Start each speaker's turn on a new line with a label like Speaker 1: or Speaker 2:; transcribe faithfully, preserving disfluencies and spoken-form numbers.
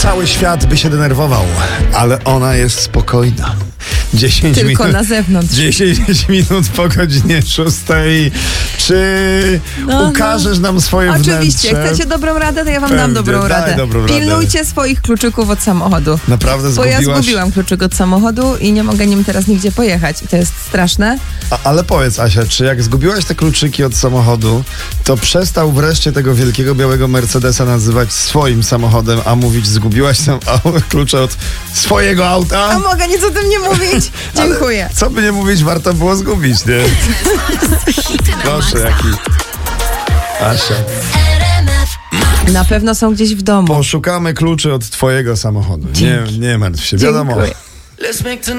Speaker 1: Cały świat by się denerwował, ale ona jest spokojna. dziesięć
Speaker 2: Tylko
Speaker 1: minut,
Speaker 2: na zewnątrz.
Speaker 1: dziesięć minut po godzinie szóstej. Czy
Speaker 2: No,
Speaker 1: ukażesz nam swoje
Speaker 2: Oczywiście,
Speaker 1: wnętrze?
Speaker 2: chcecie dobrą radę, to ja wam
Speaker 1: Pewnie,
Speaker 2: dam dobrą
Speaker 1: daj
Speaker 2: radę.
Speaker 1: dobrą radę.
Speaker 2: Pilnujcie swoich kluczyków od samochodu.
Speaker 1: Naprawdę
Speaker 2: Bo ja
Speaker 1: zgubiłaś?
Speaker 2: zgubiłam kluczyk od samochodu i nie mogę nim teraz nigdzie pojechać. I to jest straszne.
Speaker 1: A, ale powiedz, Asia, czy jak zgubiłaś te kluczyki od samochodu, to przestał wreszcie tego wielkiego białego Mercedesa nazywać swoim samochodem, a mówić zgubiłaś tam au- klucze od swojego auta?
Speaker 2: A mogę nic o tym nie mówić? Dziękuję.
Speaker 1: Co by nie mówić, warto było zgubić, nie? Proszę, jaki... Asia,
Speaker 2: Na pewno są gdzieś w domu.
Speaker 1: poszukamy kluczy od twojego samochodu. Nie,
Speaker 2: Dzięki.
Speaker 1: nie martw się, wiadomo.
Speaker 2: Dziękuję.